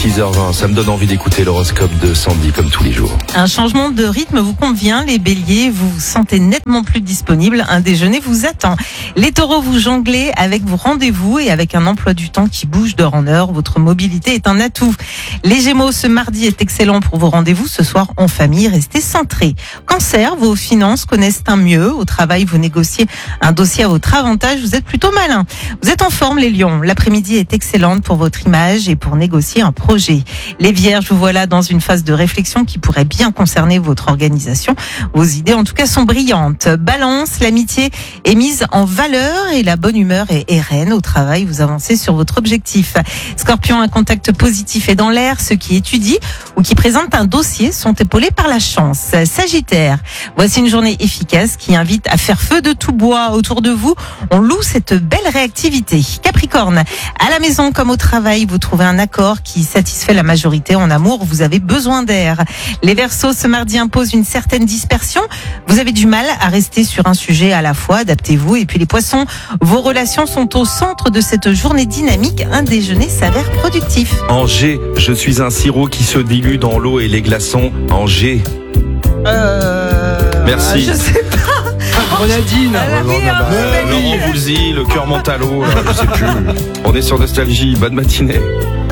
6h20. Ça me donne envie d'écouter l'horoscope de Sandy comme tous les jours. Un changement de rythme vous convient, les béliers, vous vous sentez nettement plus disponible, un déjeuner vous attend. Les taureaux, vous jonglez avec vos rendez-vous et avec un emploi du temps qui bouge d'heure en heure, votre mobilité est un atout. Les gémeaux, ce mardi est excellent pour vos rendez-vous, ce soir en famille, restez centrés. Cancer, vos finances connaissent un mieux, au travail vous négociez un dossier à votre avantage, vous êtes plutôt malin. Vous êtes en forme les lions, l'après-midi est excellente pour votre image et pour négocier un projet. Les vierges, vous voilà dans une phase de réflexion qui pourrait bien concerner votre organisation. Vos idées en tout cas sont brillantes. Balance, l'amitié est mise en valeur et la bonne humeur est reine. Au travail, vous avancez sur votre objectif. Scorpion, un contact positif est dans l'air. Ceux qui étudient ou qui présentent un dossier sont épaulés par la chance. Sagittaire, voici une journée efficace qui invite à faire feu de tout bois autour de vous. On loue cette belle réactivité. Capricorne, à la maison comme au travail, vous trouvez un accord qui satisfait la majorité. En amour, vous avez besoin d'air. Les Verseaux, ce mardi impose une certaine dispersion. Vous avez du mal à rester sur un sujet à la fois. Adaptez-vous. Et puis les Poissons, vos relations sont au centre de cette journée dynamique. Un déjeuner s'avère productif. Angers, je suis un sirop qui se dilue dans l'eau et les glaçons. Angers. Merci. Je sais pas. Grenadine. Laurent Voulzy, le cœur monte à l'eau, je sais plus. On est sur Nostalgie, bonne matinée.